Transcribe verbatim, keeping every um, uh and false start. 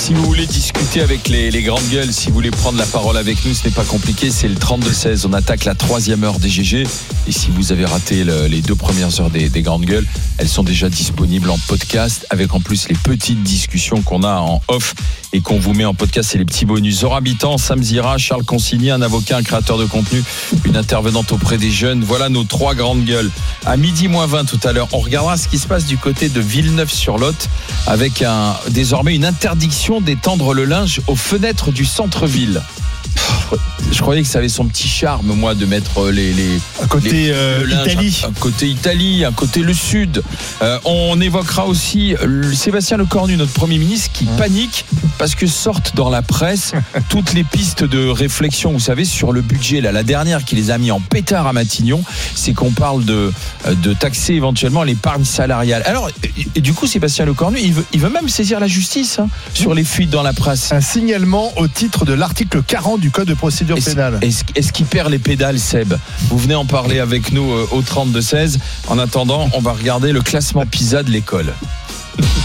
Si vous voulez discuter avec les, les grandes gueules, si vous voulez prendre la parole avec nous, ce n'est pas compliqué, c'est le trente-deux seize. On attaque la troisième heure des G G. Et si vous avez raté le, les deux premières heures des, des grandes gueules, elles sont déjà disponibles en podcast, avec en plus les petites discussions qu'on a en off et qu'on vous met en podcast. C'est les petits bonus. Zora Habitant, Sam Zira, Charles Consigny, un avocat, un créateur de contenu, une intervenante auprès des jeunes. Voilà nos trois grandes gueules. À midi moins vingt tout à l'heure, on regardera ce qui se passe du côté de Villeneuve-sur-Lot avec un, désormais une interdiction d'étendre le linge aux fenêtres du centre-ville. Je croyais que ça avait son petit charme, moi, de mettre les, les à côté les, euh, linge, Italie, un, un côté Italie, un côté le Sud. Euh, on évoquera aussi le Sébastien Lecornu, notre Premier ministre, qui mmh. panique parce que sortent dans la presse toutes les pistes de réflexion, vous savez, sur le budget. Là, la dernière qui les a mis en pétard à Matignon, c'est qu'on parle de de taxer éventuellement l'épargne salariale. Alors, et, et du coup, Sébastien Lecornu, il veut, il veut même saisir la justice hein, sur les fuites dans la presse. Un signalement au titre de l'article quarante du Code de procédure est-ce, pénale. Est-ce, est-ce qu'il perd les pédales, Seb ? Vous venez en parler avec nous au trente-deux seize. En attendant, on va regarder le classement PISA de l'école.